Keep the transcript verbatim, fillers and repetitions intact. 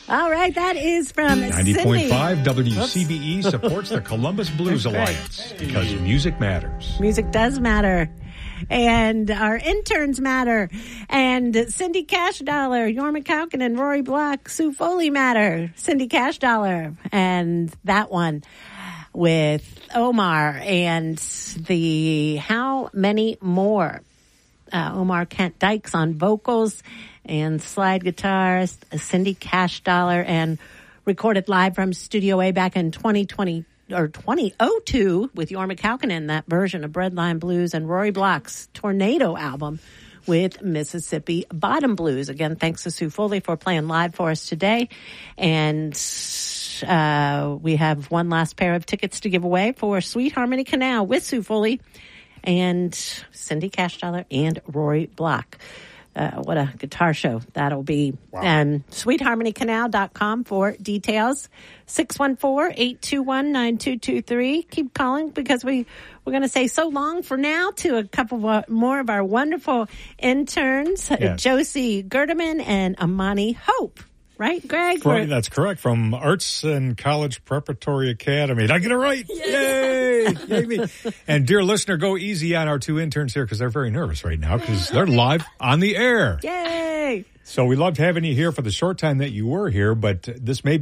All right, that is from ninety point five Cindy. W C B E supports the Columbus Blues Alliance because music matters. Music does matter. And our interns matter. And Cindy Cash Dollar, Jorma Kaukonen, and Rory Block, Sue Foley matter. Cindy Cash Dollar. And that one with Omar and the How Many More. Uh, Omar Kent Dykes on vocals and slide guitarist, Cindy Cash Dollar, and recorded live from Studio A back in twenty twenty or twenty oh two with Jorma Kaukonen, that version of Breadline Blues, and Rory Block's Tornado album with Mississippi Bottom Blues. Again, thanks to Sue Foley for playing live for us today. And uh, we have one last pair of tickets to give away for Sweet Harmony Canal with Sue Foley and Cindy Cash Dollar and Rory Block. Uh, what a guitar show that'll be. Wow. Um, sweet harmony canal dot com for details. six one four, eight two one, nine two two three. Keep calling because we, we're going to say so long for now to a couple of, more of our wonderful interns, Yes. Josie Gerdeman and Amani Hope. Right, Greg? Right, that's correct. From Arts and College Preparatory Academy. Did I get it right? Yay! Yay me. And dear listener, go easy on our two interns here because they're very nervous right now because they're live on the air. Yay! So we loved having you here for the short time that you were here, but this may be